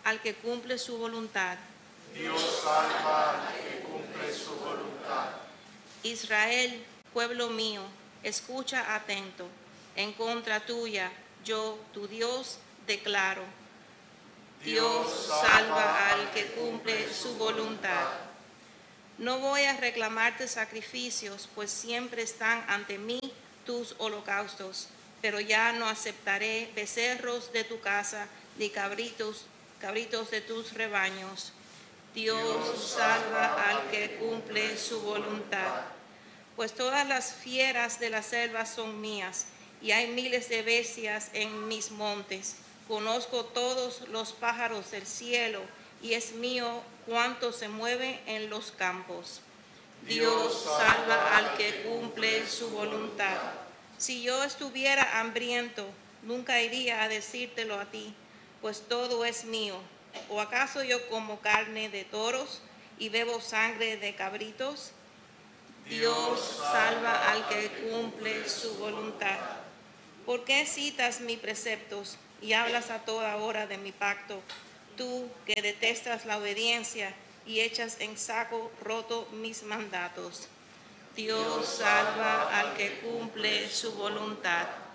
al que cumple su voluntad. Dios salva al que cumple su voluntad. Israel, pueblo mío, escucha atento. En contra tuya, yo, tu Dios, declaro. Dios salva al que cumple su voluntad. No voy a reclamarte sacrificios, pues siempre están ante mí tus holocaustos, pero ya no aceptaré becerros de tu casa, ni cabritos de tus rebaños. Dios salva al que cumple su voluntad. Pues todas las fieras de la selva son mías, y hay miles de bestias en mis montes. Conozco todos los pájaros del cielo, y es mío cuanto se mueve en los campos. Dios salva al que cumple su voluntad. Si yo estuviera hambriento, nunca iría a decírtelo a ti, pues todo es mío. ¿O acaso yo como carne de toros y bebo sangre de cabritos? Dios salva al que cumple su voluntad. ¿Por qué citas mis preceptos y hablas a toda hora de mi pacto? Tú que detestas la obediencia y echas en saco roto mis mandatos. Dios salva al que cumple su voluntad.